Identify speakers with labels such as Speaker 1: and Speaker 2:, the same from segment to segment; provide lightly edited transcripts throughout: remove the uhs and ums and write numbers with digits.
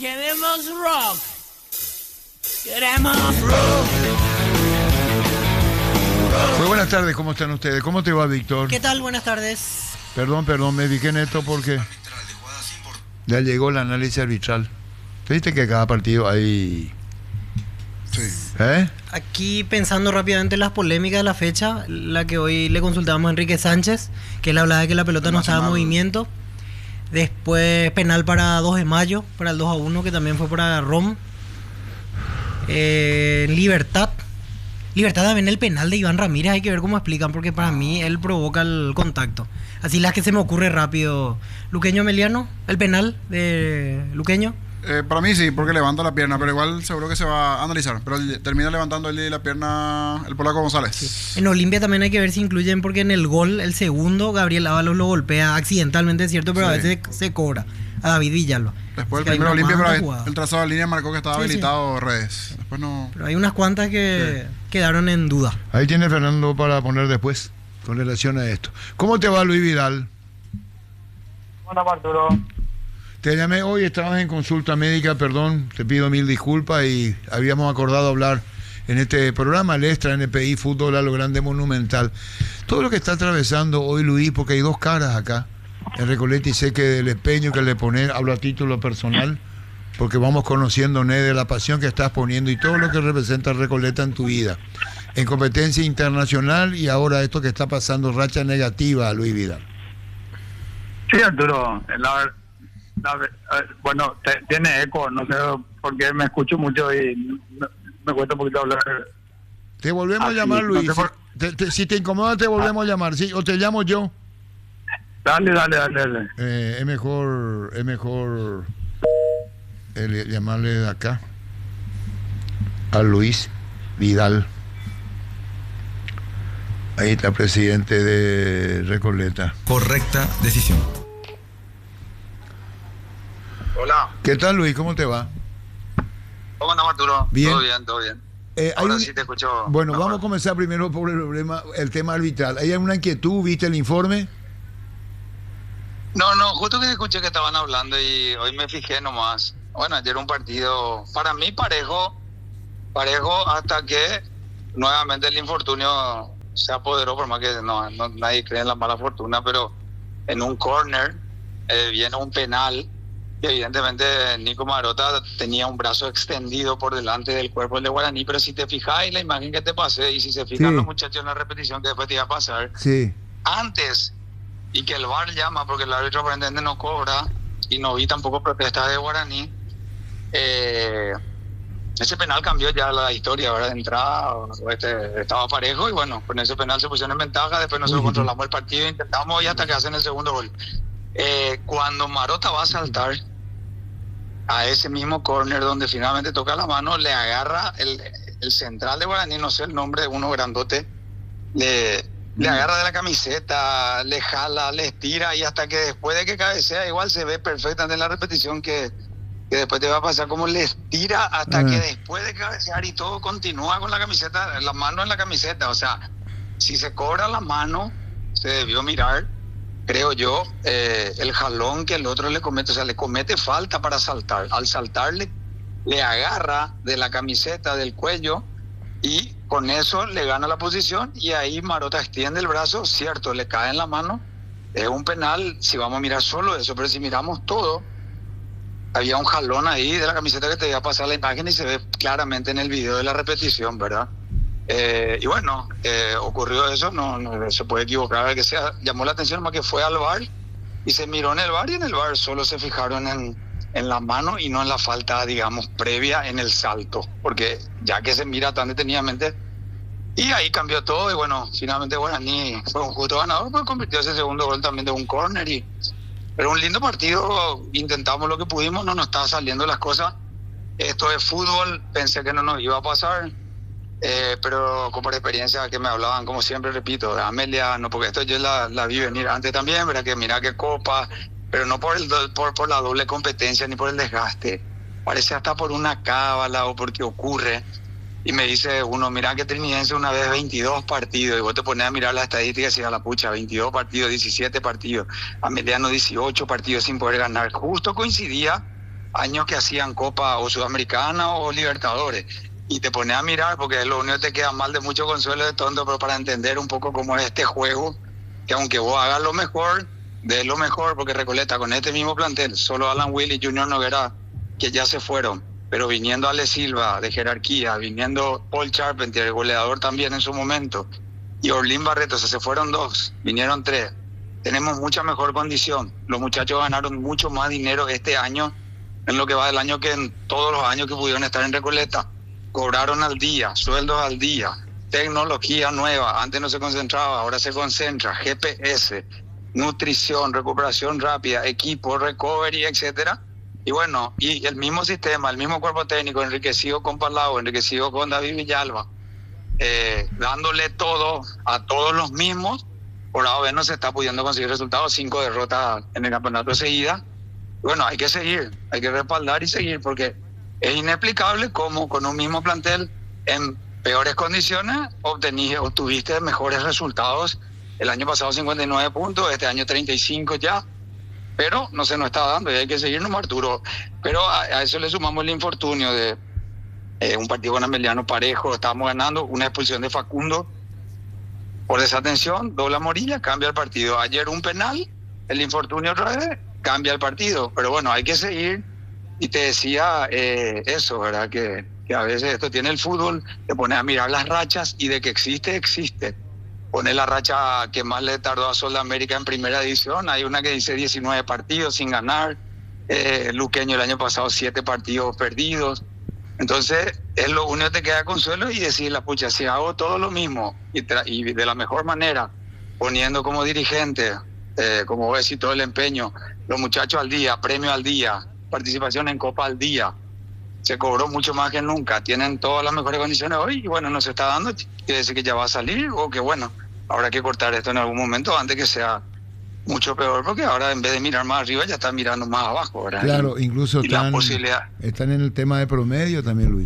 Speaker 1: Queremos rock. Queremos rock.
Speaker 2: Muy buenas tardes, ¿cómo están ustedes? ¿Cómo te va, Víctor?
Speaker 3: ¿Qué tal? Buenas tardes.
Speaker 2: Perdón, me ubiqué en esto porque ya llegó el análisis arbitral. ¿Viste que cada partido hay...?
Speaker 4: Sí.
Speaker 3: Aquí pensando rápidamente en las polémicas de la fecha, la que hoy le consultábamos a Enrique Sánchez, que él hablaba de que la pelota no estaba en movimiento. Después penal para 2 de mayo, para el 2-1, que también fue para Rom. Libertad también el penal de Iván Ramírez, hay que ver cómo explican, porque para mí él provoca el contacto. Así las que se me ocurre rápido. Luqueño Meliano, el penal de Luqueño.
Speaker 4: Para mí sí, porque levanta la pierna, pero igual seguro que se va a analizar. Pero termina levantando la pierna el polaco González.
Speaker 3: Sí. En Olimpia también hay que ver si incluyen, porque en el gol, el segundo, Gabriel Ábalos lo golpea accidentalmente, es cierto, pero
Speaker 4: Sí.
Speaker 3: a veces se cobra a David Villalba.
Speaker 4: Después
Speaker 3: Así
Speaker 4: el
Speaker 3: que hay
Speaker 4: primero
Speaker 3: unas
Speaker 4: Olimpia,
Speaker 3: cuantas
Speaker 4: pero
Speaker 3: jugadas.
Speaker 4: el trazado de línea marcó que estaba
Speaker 3: Sí,
Speaker 4: habilitado redes. Después no...
Speaker 3: Pero hay unas cuantas que quedaron en duda.
Speaker 2: Ahí tiene Fernando para poner después, con relación a esto. ¿Cómo te va, Luis Vidal?
Speaker 5: Hola, Arturo.
Speaker 2: Te llamé hoy, estabas en consulta médica, perdón, te pido mil disculpas y habíamos acordado hablar en este programa, el Extra NPI Fútbol a lo Grande Monumental. Todo lo que está atravesando hoy Luis, porque hay dos caras acá, en Recoleta, y sé que el empeño que le pones, hablo a título personal, porque vamos conociendo, de la pasión que estás poniendo y todo lo que representa Recoleta en tu vida, en competencia internacional y ahora esto que está pasando, racha negativa, Luis Vidal.
Speaker 5: Sí, Arturo. Bueno, tiene eco, no sé por qué me escucho mucho y me cuesta un poquito hablar.
Speaker 2: Te volvemos a
Speaker 5: Así,
Speaker 2: llamar, Luis.
Speaker 5: no sé por-
Speaker 2: Si te incomoda, te volvemos a llamar, ¿sí? O te llamo yo.
Speaker 5: Dale.
Speaker 2: Es mejor llamarle de acá a Luis Vidal. Ahí está, presidente de Recoleta.
Speaker 6: Correcta decisión.
Speaker 5: Hola.
Speaker 2: ¿Qué tal, Luis? ¿Cómo te va?
Speaker 5: ¿Cómo andamos, Arturo?
Speaker 2: Bien.
Speaker 5: Todo bien.
Speaker 2: Hay
Speaker 5: Ahora
Speaker 2: un-
Speaker 5: sí te escucho.
Speaker 2: Bueno,
Speaker 5: mejor.
Speaker 2: vamos a comenzar primero por el tema arbitral. ¿Hay alguna inquietud? ¿Viste el informe?
Speaker 5: No, justo que escuché que estaban hablando y hoy me fijé nomás. Bueno, ayer un partido, para mí parejo hasta que nuevamente el infortunio se apoderó, por más que no nadie cree en la mala fortuna, pero en un córner viene un penal y evidentemente Nico Marota tenía un brazo extendido por delante del cuerpo del de Guaraní, pero si te fijas la imagen que te pasé y si se fijan
Speaker 2: Sí.
Speaker 5: los muchachos en la repetición que después te iba a pasar,
Speaker 2: Sí.
Speaker 5: antes y que el VAR llama porque el árbitro aparentemente no cobra y no vi tampoco protestas de Guaraní, ese penal cambió ya la historia, ¿verdad? De entrada estaba parejo y bueno, con ese penal se pusieron en ventaja, después nosotros controlamos el partido, intentamos y hasta que hacen el segundo gol. Cuando Marota va a saltar a ese mismo córner donde finalmente toca la mano, le agarra el central de Guaraní, no sé el nombre, uno grandote, le agarra de la camiseta, le jala, le estira y hasta que después de que cabecea, igual se ve perfectamente en la repetición que después te va a pasar como le estira hasta que después de cabecear y todo continúa con la camiseta, la mano en la camiseta. O sea, si se cobra la mano, se debió mirar, creo yo, el jalón que el otro le comete. O sea, le comete falta para saltar. Al saltar le agarra de la camiseta, del cuello, y con eso le gana la posición y ahí Marota extiende el brazo, cierto, le cae en la mano, es un penal si vamos a mirar solo eso, pero si miramos todo, había un jalón ahí de la camiseta que te iba a pasar la imagen y se ve claramente en el video de la repetición, ¿verdad? Y bueno, ocurrió eso, no se puede equivocar, el que sea, llamó la atención más que fue al VAR y se miró en el VAR y en el VAR solo se fijaron en la mano y no en la falta, digamos, previa en el salto, porque ya que se mira tan detenidamente, y ahí cambió todo y bueno, finalmente Guaraní fue un justo ganador, pues convirtió ese segundo gol también de un córner pero un lindo partido, intentamos lo que pudimos, no nos estaba saliendo las cosas, esto es fútbol, pensé que no nos iba a pasar, pero con por experiencia que me hablaban, como siempre repito, de Amelia, no, porque esto yo la vi venir antes también, ¿verdad? Que mira qué copa, pero no por la doble competencia ni por el desgaste, parece hasta por una cábala o porque ocurre. Y me dice uno, mira que Trinidense una vez 22 partidos, y vos te pones a mirar las estadísticas y decís, a la pucha, 22 partidos, 17 partidos, Ameliano 18 partidos sin poder ganar. Justo coincidía años que hacían Copa o Sudamericana o Libertadores. Y te pones a mirar, porque lo único que te queda mal de mucho consuelo de tonto, pero para entender un poco cómo es este juego, que aunque vos hagas lo mejor, de lo mejor, porque Recoleta con este mismo plantel, solo Alan Will y Junior Noguera, que ya se fueron, pero viniendo Ale Silva de jerarquía, viniendo Paul Charpentier, el goleador también en su momento, y Orlín Barreto, o sea, se fueron 2, vinieron 3. Tenemos mucha mejor condición. Los muchachos ganaron mucho más dinero este año en lo que va del año que en todos los años que pudieron estar en Recoleta. Cobraron al día, sueldos al día, tecnología nueva, antes no se concentraba, ahora se concentra, GPS, nutrición, recuperación rápida, equipo, recovery, etcétera. Y bueno, y el mismo sistema, el mismo cuerpo técnico, enriquecido con Palau, enriquecido con David Villalba, dándole todo a todos los mismos. Por ahora no se está pudiendo conseguir resultados, 5 derrotas en el campeonato seguida. Bueno, hay que seguir, hay que respaldar y seguir, porque es inexplicable cómo con un mismo plantel en peores condiciones obtuviste mejores resultados. El año pasado 59 puntos, este año 35 ya, pero no se nos está dando y hay que seguir nomás, Arturo. Pero a eso le sumamos el infortunio de un partido con Ameliano parejo, estábamos ganando, una expulsión de Facundo por desatención, doble amarilla, cambia el partido. Ayer un penal, el infortunio otra vez, cambia el partido. Pero bueno, hay que seguir. Y te decía eso, ¿verdad? Que a veces esto tiene el fútbol, te pones a mirar las rachas y de que existe, existe. Poner la racha que más le tardó a Sol de América en primera división, hay una que dice 19 partidos sin ganar, Luqueño el año pasado 7 partidos perdidos. Entonces, es lo único que te queda consuelo y decir, la pucha, si hago todo lo mismo y de la mejor manera, poniendo como dirigente, como voy a decir, todo el empeño, los muchachos al día, premio al día, participación en Copa al día, se cobró mucho más que nunca, tienen todas las mejores condiciones hoy y bueno, no se está dando, quiere decir que ya va a salir o que bueno, habrá que cortar esto en algún momento antes que sea mucho peor, porque ahora en vez de mirar más arriba ya están mirando más abajo, ¿verdad?
Speaker 2: Claro, incluso están en el tema de promedio también, Luis.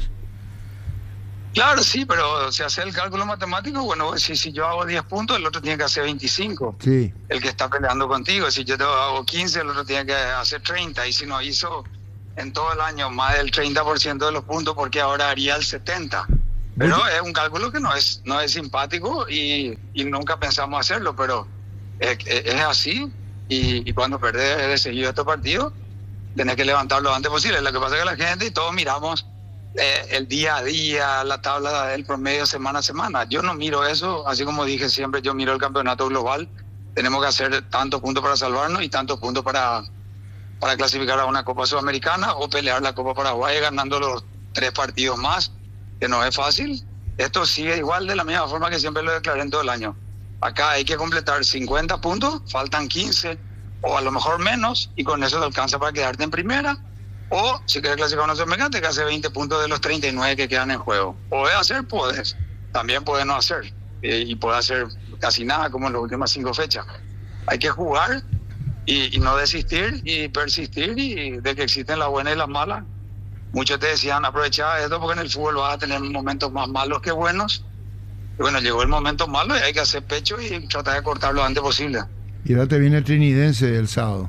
Speaker 5: Claro, sí, pero si hace el cálculo matemático, bueno, si yo hago 10 puntos, el otro tiene que hacer 25.
Speaker 2: Sí.
Speaker 5: El que está peleando contigo. Si yo hago 15, el otro tiene que hacer 30. Y si no hizo en todo el año más del 30% de los puntos, porque ahora haría el 70%. Pero es un cálculo que no es simpático y nunca pensamos hacerlo, pero es así. Y cuando perdés de seguido estos partidos, tenés que levantarlo lo antes posible. Lo que pasa es que la gente y todos miramos el día a día, la tabla del promedio semana a semana. Yo no miro eso, así como dije siempre, yo miro el campeonato global. Tenemos que hacer tantos puntos para salvarnos y tantos puntos para clasificar a una Copa Sudamericana o pelear la Copa Paraguay ganando los 3 partidos más, que no es fácil. Esto sigue igual de la misma forma que siempre lo declaré en todo el año. Acá hay que completar 50 puntos, faltan 15 o a lo mejor menos y con eso te alcanza para quedarte en primera. O si quieres clasificar a una Sudamericana, te hace 20 puntos de los 39 que quedan en juego. Podés hacer, puedes. También puedes no hacer. Y puedes hacer casi nada como en las últimas 5 fechas. Hay que jugar y no desistir y persistir y de que existen las buenas y las malas. Muchos te decían, aprovecha esto porque en el fútbol vas a tener momentos más malos que buenos. Y bueno, llegó el momento malo y hay que hacer pecho y tratar de cortarlo lo antes posible.
Speaker 2: Y ahora te viene el Trinidense el sábado.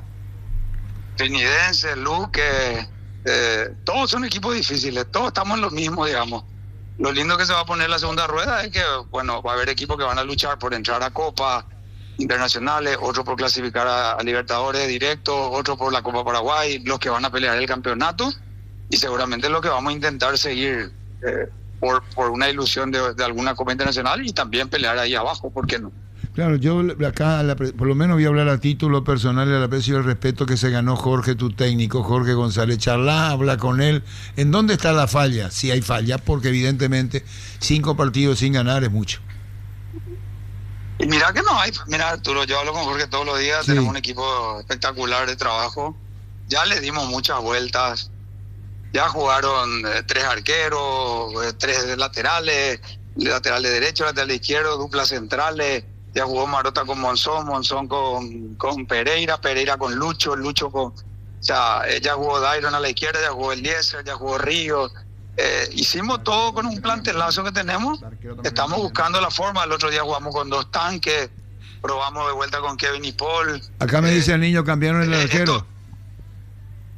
Speaker 5: Trinidense, Luque, todos son equipos difíciles, todos estamos en lo mismo, digamos. Lo lindo que se va a poner la segunda rueda es que, bueno, va a haber equipos que van a luchar por entrar a Copa internacionales, otros por clasificar a Libertadores directo, otros por la Copa Paraguay, los que van a pelear el campeonato y seguramente lo que vamos a intentar seguir por una ilusión de alguna Copa internacional y también pelear ahí abajo, ¿por qué no?
Speaker 2: Claro, yo acá por lo menos voy a hablar a título personal y al aprecio y el respeto que se ganó Jorge, tu técnico, Jorge González. Charlá, habla con él. ¿En dónde está la falla? Si hay falla, porque evidentemente 5 partidos sin ganar es mucho.
Speaker 5: Y mira que no hay. Mira, Arturo, yo hablo con Jorge todos los días. Sí. Tenemos un equipo espectacular de trabajo. Ya le dimos muchas vueltas. Ya jugaron 3 arqueros, 3 laterales, lateral de derecho, lateral de izquierdo, duplas centrales. Ya jugó Marota con Monzón con Pereira con Lucho con... O sea, ya jugó Dairon a la izquierda, ya jugó Eliezer, ya jugó Ríos. Hicimos todo con un plantelazo que tenemos. Estamos buscando la forma. El otro día jugamos con 2 tanques, probamos de vuelta con Kevin y Paul.
Speaker 2: Acá me dice el niño, cambiaron el arquero.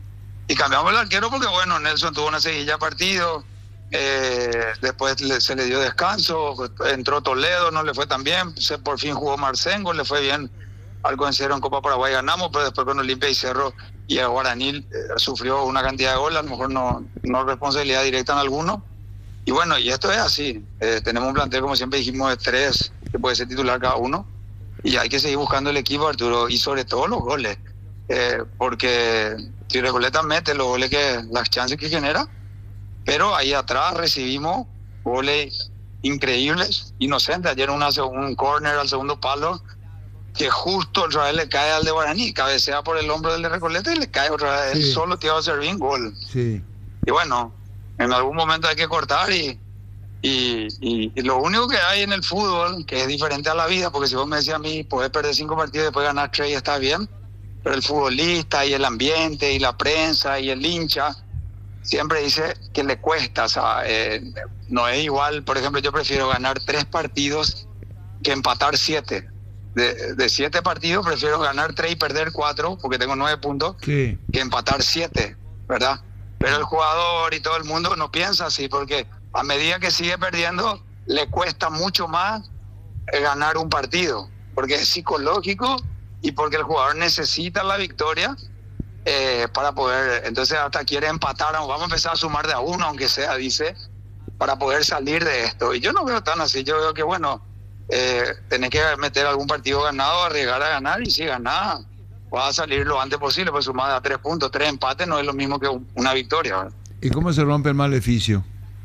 Speaker 5: Y cambiamos el arquero porque, bueno, Nelson tuvo una seguilla de partido, después se le dio descanso, entró Toledo, no le fue tan bien, por fin jugó Marcengo, le fue bien algo en cero en Copa Paraguay, ganamos, pero después con Olimpia y Cerro y el Guaraní sufrió una cantidad de goles, a lo mejor no responsabilidad directa en alguno. Y bueno, y esto es así, tenemos un plantel, como siempre dijimos, de 3 que puede ser titular cada uno, y hay que seguir buscando el equipo, Arturo, y sobre todo los goles, porque si Recoleta mete los goles, las chances que genera, pero ahí atrás recibimos goles increíbles, inocentes. Ayer un córner al segundo palo, que justo otra vez le cae al de Guaraní, cabecea por el hombro del de Recoleta y le cae otra vez, él solo Thiago Servín, gol.
Speaker 2: Sí.
Speaker 5: Y bueno, en algún momento hay que cortar y lo único que hay en el fútbol, que es diferente a la vida, porque si vos me decías a mí, podés perder 5 partidos y después ganar 3 y está bien, pero el futbolista y el ambiente y la prensa y el hincha siempre dice que le cuesta, o sea, no es igual. Por ejemplo, yo prefiero ganar 3 partidos que empatar 7. De 7 partidos prefiero ganar 3 y perder 4, porque tengo 9 puntos, que empatar 7, ¿verdad? Pero el jugador y todo el mundo no piensa así, porque a medida que sigue perdiendo, le cuesta mucho más ganar un partido, porque es psicológico y porque el jugador necesita la victoria para poder, entonces hasta quiere empatar, vamos a empezar a sumar de a 1, aunque sea, dice, para poder salir de esto. Y yo no veo tan así, yo veo que bueno, tenés que meter algún partido ganado, arriesgar a ganar, y si ganás, vas a salir lo antes posible, pues sumar a 3 puntos, 3 empates no es lo mismo que una victoria, ¿verdad?
Speaker 2: ¿Y cómo se rompe el maleficio?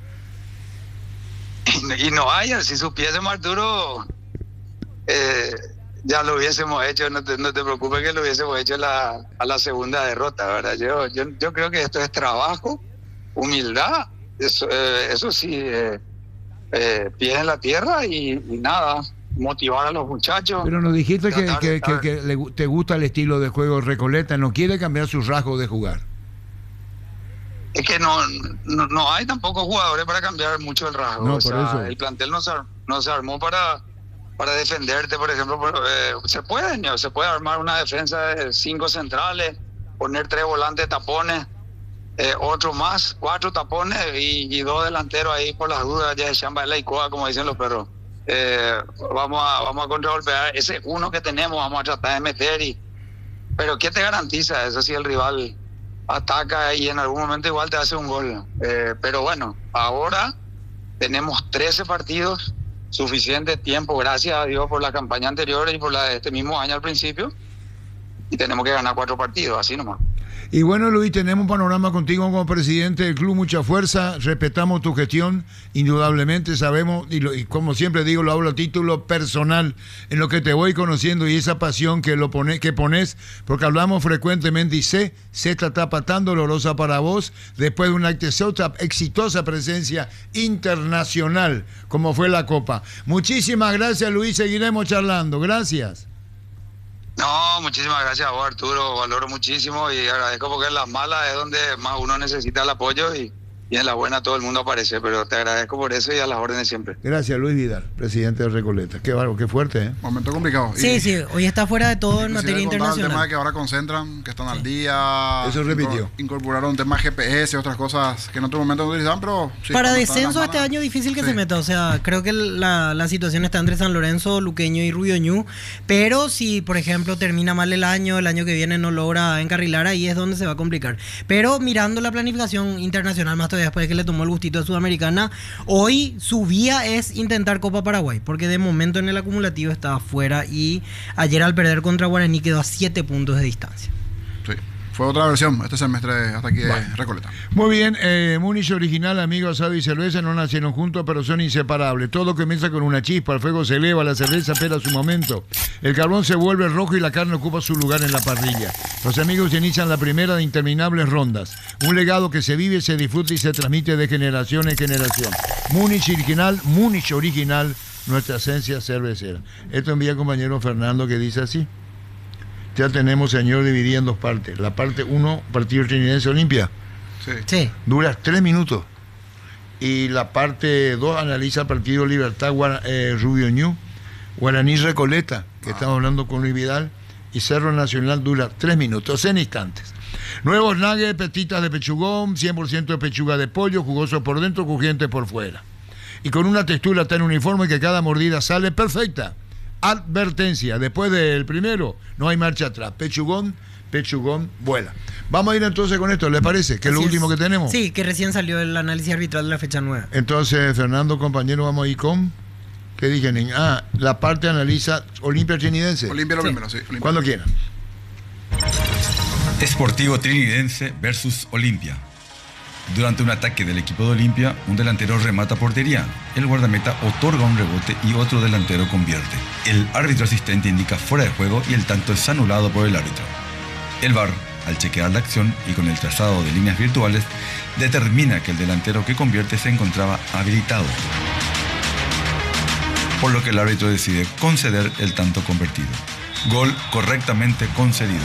Speaker 5: Y no hay, si supiésemos, Arturo, ya lo hubiésemos hecho, no te preocupes que lo hubiésemos hecho a la segunda derrota, ¿verdad? Yo creo que esto es trabajo, humildad, eso sí, pies en la tierra y nada, motivar a los muchachos.
Speaker 2: Pero nos dijiste que te gusta el estilo de juego de Recoleta, no quiere cambiar sus rasgos de jugar.
Speaker 5: Es que no hay tampoco jugadores para cambiar mucho el rasgo.
Speaker 2: No,
Speaker 5: o sea,
Speaker 2: eso.
Speaker 5: El plantel no se armó para defenderte, por ejemplo. Se puede armar una defensa de 5 centrales, poner 3 volantes tapones, otro más, 4 tapones y 2 delanteros ahí por las dudas, ya de chamba y coa, como dicen los perros. Vamos a contragolpear ese uno que tenemos, vamos a tratar de meter, pero ¿qué te garantiza eso si el rival ataca y en algún momento igual te hace un gol? Pero bueno, ahora tenemos 13 partidos, suficiente tiempo, gracias a Dios por la campaña anterior y por la de este mismo año al principio, y tenemos que ganar 4 partidos, así nomás.
Speaker 2: Y bueno, Luis, tenemos un panorama contigo como presidente del club, mucha fuerza, respetamos tu gestión, indudablemente sabemos, y como siempre digo, lo hablo a título personal, en lo que te voy conociendo y esa pasión que pones, porque hablamos frecuentemente y sé, esta etapa tan dolorosa para vos, después de una exitosa presencia internacional, como fue la Copa. Muchísimas gracias, Luis, seguiremos charlando, gracias.
Speaker 5: No, muchísimas gracias a vos, Arturo, valoro muchísimo y agradezco, porque en las malas es donde más uno necesita el apoyo y en las buenas todo el mundo aparece, pero te agradezco por eso y a las órdenes siempre.
Speaker 2: Gracias, Luis Vidal, presidente de Recoleta. Qué bárbaro, qué fuerte, ¿eh?
Speaker 4: Momento complicado.
Speaker 3: Sí, hoy está fuera de todo en materia internacional.
Speaker 4: El tema de que ahora concentran, que están al día.
Speaker 2: Eso repitió.
Speaker 4: Incorporaron temas GPS, otras cosas que en otro momento no utilizaban, pero... Sí,
Speaker 3: para descenso este año difícil que se meta, o sea, creo que la situación está entre San Lorenzo, Luqueño y Rubio Ñu, pero si, por ejemplo, termina mal el año que viene no logra encarrilar, ahí es donde se va a complicar. Pero mirando la planificación internacional, más todavía después de que le tomó el gustito a Sudamericana, hoy su vía es intentar Copa Paraguay, porque de momento en el acumulativo está afuera y ayer al perder contra Guaraní quedó a 7 puntos de distancia.
Speaker 4: Sí, fue otra versión este semestre hasta aquí de Recoleta.
Speaker 2: Muy bien, Múnich original, amigo, asado y cerveza no nacieron juntos, pero son inseparables. Todo comienza con una chispa, el fuego se eleva, la cerveza espera su momento. El carbón se vuelve rojo y la carne ocupa su lugar en la parrilla. Los amigos inician la primera de interminables rondas. Un legado que se vive, se disfruta y se transmite de generación en generación. Múnich original, nuestra esencia cervecera. Esto envía compañero Fernando, que dice así. Ya tenemos, señor, dividida en 2 partes. La parte 1, partido Trinidad Olimpia.
Speaker 3: Sí.
Speaker 2: Dura 3 minutos. Y la parte 2 analiza el partido Libertad Rubio Ñu, Guaraní Recoleta, que estamos hablando con Luis Vidal, y Cerro Nacional dura 3 minutos, en instantes. Nuevos nuggets, petitas de pechugón, 100% de pechuga de pollo, jugoso por dentro, crujiente por fuera. Y con una textura tan uniforme que cada mordida sale perfecta. Advertencia, después del primero no hay marcha atrás. Pechugón vuela. Vamos a ir entonces con esto, ¿les parece? Que es lo último que tenemos.
Speaker 3: Sí, que recién salió el análisis arbitral de la fecha 9.
Speaker 2: Entonces, Fernando, compañero, vamos a ir con... ¿Qué dije? La parte analiza Olimpia Trinidense.
Speaker 4: Olimpia lo primero, sí. Olimpia.
Speaker 2: Cuando quieran.
Speaker 6: Sportivo Trinidense versus Olimpia. Durante un ataque del equipo de Olimpia, un delantero remata portería. El guardameta otorga un rebote y otro delantero convierte. El árbitro asistente indica fuera de juego y el tanto es anulado por el árbitro. El VAR, al chequear la acción y con el trazado de líneas virtuales, determina que el delantero que convierte se encontraba habilitado, por lo que el árbitro decide conceder el tanto convertido. Gol correctamente concedido.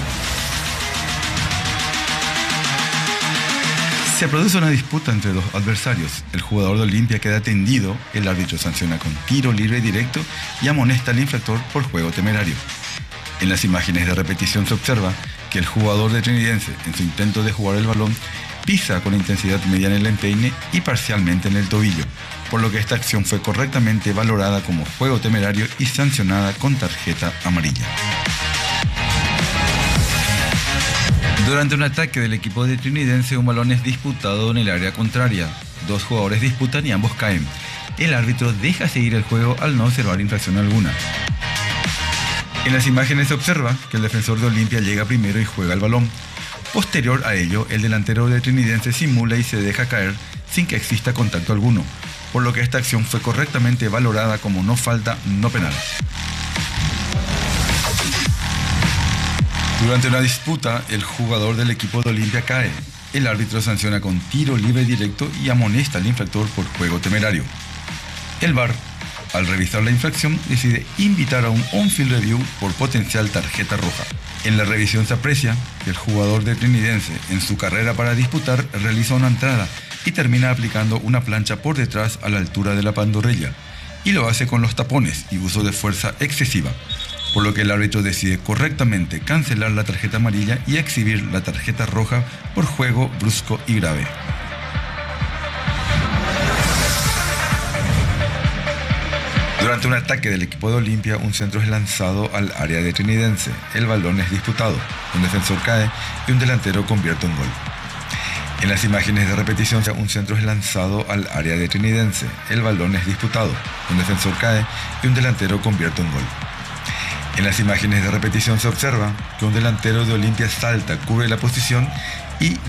Speaker 6: Se produce una disputa entre dos adversarios. El jugador de Olimpia queda tendido, el árbitro sanciona con tiro libre directo y amonesta al infractor por juego temerario. En las imágenes de repetición se observa que el jugador de Trinidense, en su intento de jugar el balón, pisa con intensidad media en el empeine y parcialmente en el tobillo, por lo que esta acción fue correctamente valorada como juego temerario y sancionada con tarjeta amarilla. Durante un ataque del equipo de Trinidense, un balón es disputado en el área contraria. Dos jugadores disputan y ambos caen. El árbitro deja seguir el juego al no observar infracción alguna. En las imágenes se observa que el defensor de Olimpia llega primero y juega el balón. Posterior a ello, el delantero de Trinidense simula y se deja caer sin que exista contacto alguno, por lo que esta acción fue correctamente valorada como no falta, no penal. Durante una disputa, el jugador del equipo de Olimpia cae. El árbitro sanciona con tiro libre directo y amonesta al infractor por juego temerario. El VAR, al revisar la infracción, decide invitar a un on-field review por potencial tarjeta roja. En la revisión se aprecia que el jugador de Trinidense, en su carrera para disputar, realiza una entrada y termina aplicando una plancha por detrás a la altura de la pantorrilla, y lo hace con los tapones y uso de fuerza excesiva, por lo que el árbitro decide correctamente cancelar la tarjeta amarilla y exhibir la tarjeta roja por juego brusco y grave. Durante un ataque del equipo de Olimpia, un centro es lanzado al área de Trinidense. El balón es disputado, un defensor cae y un delantero convierte un gol. En las imágenes de repetición, un centro es lanzado al área de Trinidense. El balón es disputado, un defensor cae y un delantero convierte un gol. En las imágenes de repetición se observa que un delantero de Olimpia salta, cubre la posición y